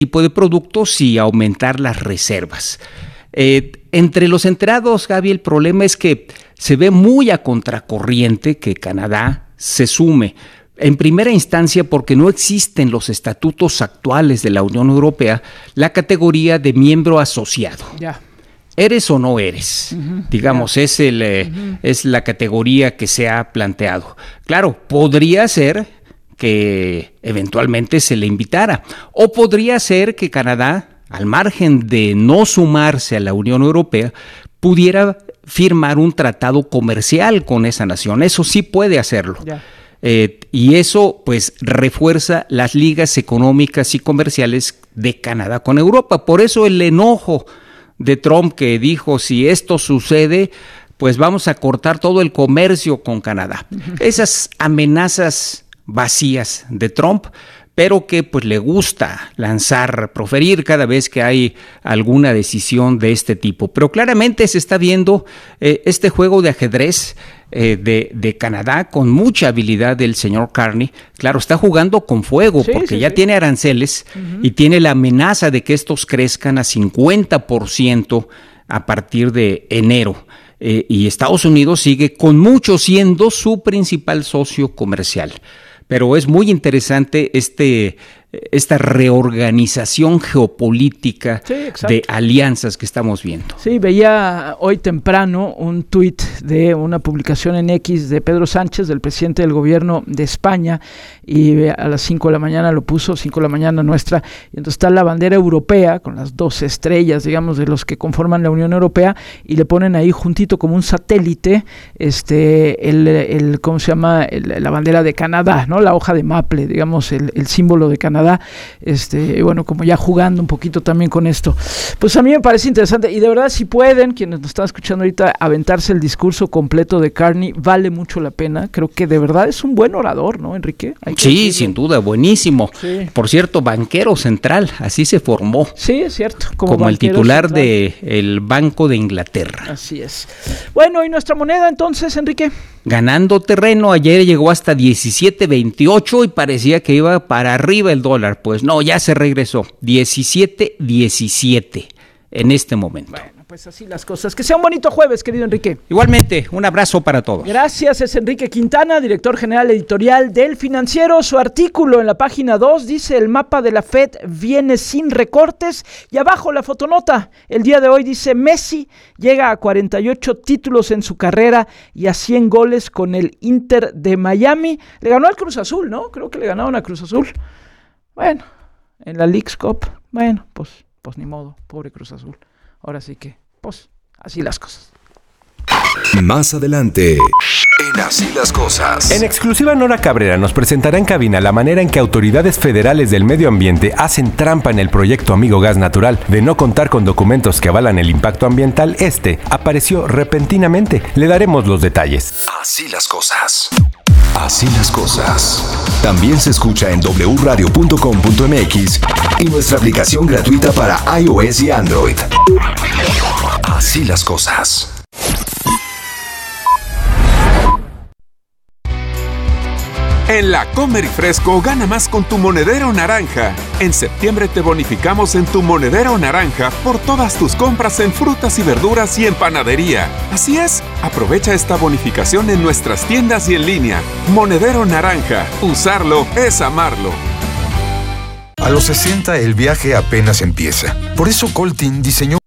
tipo de productos y aumentar las reservas. Entre los enterados, Gaby, el problema es que se ve muy a contracorriente que Canadá se sume. En primera instancia, porque no existen los estatutos actuales de la Unión Europea, la categoría de miembro asociado. Ya. ¿Eres o no eres? Digamos, es la categoría que se ha planteado. Claro, podría ser que eventualmente se le invitara, o podría ser que Canadá, al margen de no sumarse a la Unión Europea, pudiera firmar un tratado comercial con esa nación. Eso sí puede hacerlo. Ya. Y eso pues refuerza las ligas económicas y comerciales de Canadá con Europa. Por eso el enojo de Trump, que dijo, si esto sucede, pues vamos a cortar todo el comercio con Canadá. Esas amenazas vacías de Trump, pero que pues le gusta proferir cada vez que hay alguna decisión de este tipo. Pero claramente se está viendo este juego de ajedrez de Canadá con mucha habilidad del señor Carney. Claro, está jugando con fuego porque ya tiene aranceles y tiene la amenaza de que estos crezcan a 50% a partir de enero. Y Estados Unidos sigue con mucho siendo su principal socio comercial. Pero es muy interesante esta reorganización geopolítica de alianzas que estamos viendo. Sí, veía hoy temprano un tuit de una publicación en X de Pedro Sánchez, del presidente del gobierno de España, y a las 5 de la mañana lo puso, 5 de la mañana nuestra, y entonces está la bandera europea con las 2 estrellas, digamos, de los que conforman la Unión Europea, y le ponen ahí juntito como un satélite, ¿cómo se llama? La bandera de Canadá, ¿no? La hoja de maple, digamos, el símbolo de Canadá. Bueno, como ya jugando un poquito también con esto, pues a mí me parece interesante, y de verdad, si pueden, quienes nos están escuchando ahorita, aventarse el discurso completo de Carney, vale mucho la pena. Creo que de verdad es un buen orador, ¿no, Enrique? Sí, sin duda, buenísimo. Sí. Por cierto, banquero central, así se formó. Sí, es cierto. Como el titular del Banco de Inglaterra. Así es. Bueno, ¿y nuestra moneda entonces, Enrique? Ganando terreno, ayer llegó hasta 17.28 y parecía que iba para arriba el dólar. Pues no, ya se regresó, 17.17 en este momento. Bueno, pues así las cosas. Que sea un bonito jueves, querido Enrique. Igualmente, un abrazo para todos. Gracias, es Enrique Quintana, director general editorial del Financiero. Su artículo en la página 2 dice: el mapa de la Fed viene sin recortes, y abajo la fotonota. El día de hoy dice: Messi llega a 48 títulos en su carrera y a 100 goles con el Inter de Miami. Le ganó al Cruz Azul, ¿no? Creo que le ganaron a Cruz Azul. Bueno, en la Leagues Cup, bueno, pues ni modo, pobre Cruz Azul. Ahora sí que, pues, así las cosas. Más adelante, en Así las Cosas. En exclusiva, Nora Cabrera nos presentará en cabina la manera en que autoridades federales del medio ambiente hacen trampa en el proyecto Amigo Gas Natural. De no contar con documentos que avalan el impacto ambiental, apareció repentinamente. Le daremos los detalles. Así las cosas. Así las cosas. También se escucha en wradio.com.mx y nuestra aplicación gratuita para iOS y Android. Así las cosas. En la Comer y Fresco, gana más con tu monedero naranja. En septiembre te bonificamos en tu monedero naranja por todas tus compras en frutas y verduras y en panadería. Así es, aprovecha esta bonificación en nuestras tiendas y en línea. Monedero naranja, usarlo es amarlo. A los 60 el viaje apenas empieza. Por eso Coltin diseñó